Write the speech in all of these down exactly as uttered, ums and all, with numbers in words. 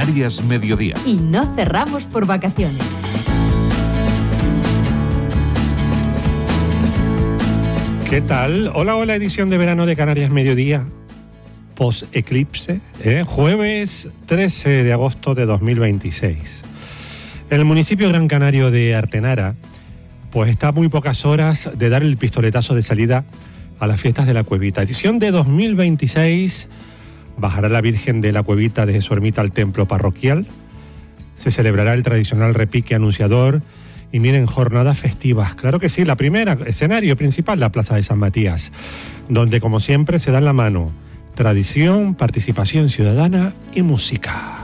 Canarias Mediodía. Y no cerramos por vacaciones. ¿Qué tal? Hola, hola, edición de verano de Canarias Mediodía, post-eclipse, ¿eh? Jueves trece de agosto de dos mil veintiséis. En el municipio gran canario de Artenara, pues está a muy pocas horas de dar el pistoletazo de salida a las fiestas de la Cuevita. Edición de dos mil veintiséis, bajará la Virgen de la Cuevita desde su ermita al templo parroquial, se celebrará el tradicional repique anunciador y miren, jornadas festivas. Claro que sí, la primera, escenario principal, la Plaza de San Matías, donde como siempre se dan la mano tradición, participación ciudadana y música.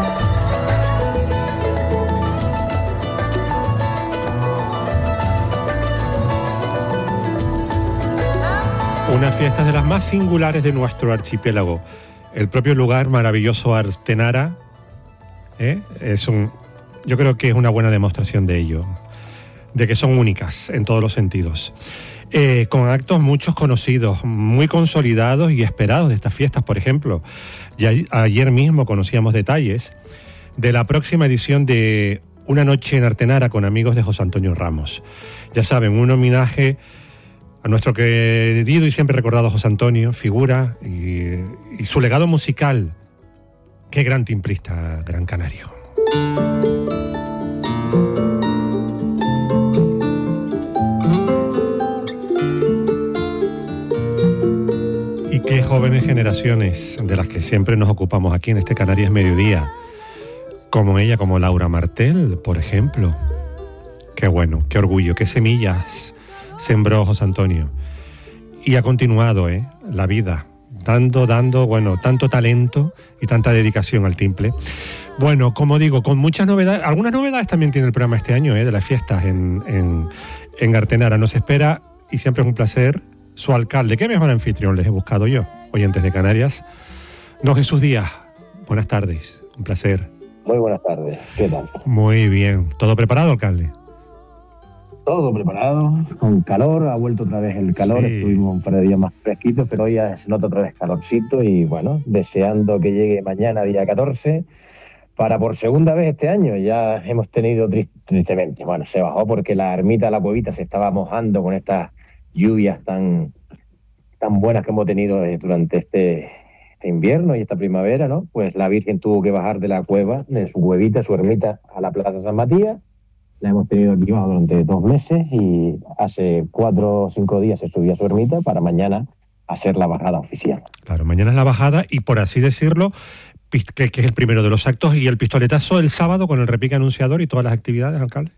Unas fiestas de las más singulares de nuestro archipiélago. El propio lugar maravilloso Artenara, ¿eh? es un, yo creo que es una buena demostración de ello, de que son únicas en todos los sentidos. Eh, con actos muchos conocidos, muy consolidados y esperados de estas fiestas, por ejemplo. Ya ayer mismo conocíamos detalles de la próxima edición de Una noche en Artenara con amigos de José Antonio Ramos. Ya saben, un homenaje a nuestro querido y siempre recordado José Antonio, figura y, y su legado musical. Qué gran timplista, gran canario. Y qué jóvenes generaciones de las que siempre nos ocupamos aquí en este Canarias Mediodía, como ella, como Laura Martel, por ejemplo. Qué bueno, qué orgullo, qué semillas sembró José Antonio. Y ha continuado, ¿eh? La vida, dando, dando, bueno, tanto talento y tanta dedicación al timple. Bueno, como digo, con muchas novedades, algunas novedades también tiene el programa este año, ¿eh? De las fiestas en, en, en Artenara. Nos espera, y siempre es un placer, su alcalde. ¿Qué mejor anfitrión les he buscado yo, oyentes de Canarias? Don Jesús Díaz, buenas tardes, un placer. Muy buenas tardes, ¿qué tal? Muy bien, ¿todo preparado, alcalde? Todo preparado, con calor, ha vuelto otra vez el calor, sí. Estuvimos un par de días más fresquitos, pero hoy ya se nota otra vez calorcito y bueno, deseando que llegue mañana, día catorce, para por segunda vez este año. Ya hemos tenido trist- tristemente, bueno, se bajó porque la ermita de la Cuevita se estaba mojando con estas lluvias tan, tan buenas que hemos tenido durante este, este invierno y esta primavera, ¿no? Pues la Virgen tuvo que bajar de la cueva, de su cuevita, su ermita, a la Plaza San Matías. La hemos tenido aquí bajo durante dos meses y hace cuatro o cinco días se subió a su ermita para mañana hacer la bajada oficial. Claro, mañana es la bajada y, por así decirlo, que, que es el primero de los actos, y el pistoletazo el sábado con el repique anunciador y todas las actividades, alcalde.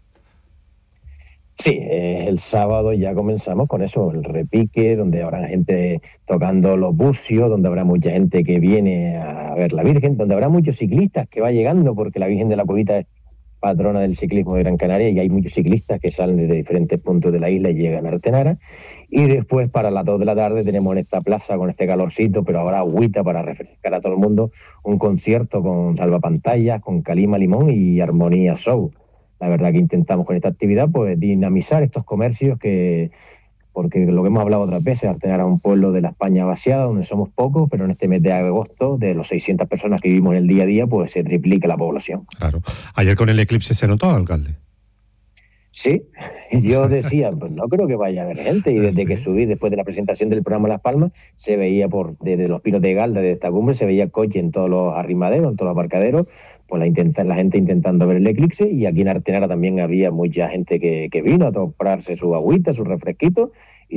Sí, eh, el sábado ya comenzamos con eso, el repique, donde habrá gente tocando los bucios, donde habrá mucha gente que viene a ver la Virgen, donde habrá muchos ciclistas que va llegando, porque la Virgen de la Cuevita es patrona del ciclismo de Gran Canaria y hay muchos ciclistas que salen desde diferentes puntos de la isla y llegan a Artenara. Y después, para las dos de la tarde, tenemos en esta plaza, con este calorcito, pero ahora agüita para refrescar a todo el mundo, un concierto con salvapantallas, con Calima Limón y Armonía Show. La verdad que intentamos con esta actividad pues dinamizar estos comercios que, porque lo que hemos hablado otras veces, Artenara es un pueblo de la España vaciada, donde somos pocos, pero en este mes de agosto, de los seiscientas personas que vivimos en el día a día, pues se triplica la población. Claro. Ayer con el eclipse se notó, alcalde. Sí, yo decía, pues no creo que vaya a haber gente, y desde sí. que subí, después de la presentación del programa Las Palmas, se veía por desde los Pinos de Galda, desde esta cumbre, se veía coche en todos los arrimaderos, en todos los aparcaderos, pues la, intenta, la gente intentando ver el eclipse, y aquí en Artenara también había mucha gente que, que vino a comprarse su agüita, su refresquito,